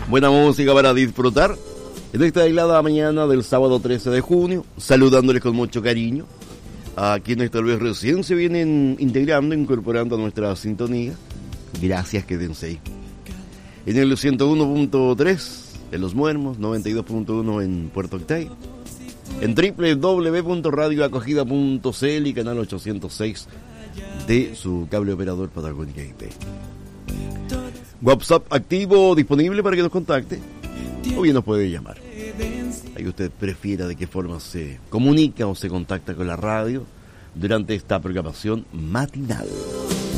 Buena música para disfrutar en esta helada mañana del sábado 13 de junio, saludándoles con mucho cariño a quienes tal vez recién se vienen integrando, incorporando a nuestra sintonía. Gracias, quédense ahí. En el 101.3 en Los Muermos, 92.1 en Puerto Octay, en www.radioacogida.cl y canal 806 de su cable operador Patagónica IP. WhatsApp activo, disponible para que nos contacte o bien nos puede llamar. Ahí usted prefiera de qué forma se comunica o se contacta con la radio durante esta programación matinal.